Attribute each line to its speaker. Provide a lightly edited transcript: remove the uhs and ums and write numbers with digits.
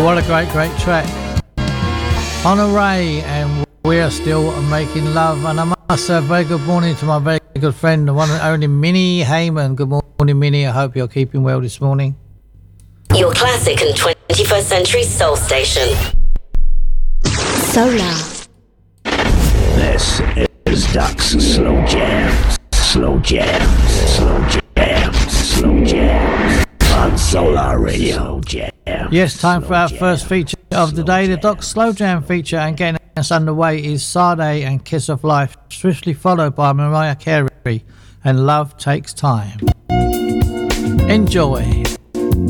Speaker 1: What a great track. Honor Ray, and we're still making love. And I must say a very good morning to my very good friend, the one and only Minnie Heyman. Good morning, Minnie. I hope you're keeping well this morning.
Speaker 2: Your classic and 21st century soul station. Solar.
Speaker 3: This is Duck's Slow Jams. Slow Jams. Slow Jams. Slow Jams. On Solar Radio. Jam.
Speaker 1: Yes, time for our first feature of the day, the Doc Slow Jam feature, and getting us underway is Sade and Kiss of Life, swiftly followed by Mariah Carey and Love Takes Time. Enjoy.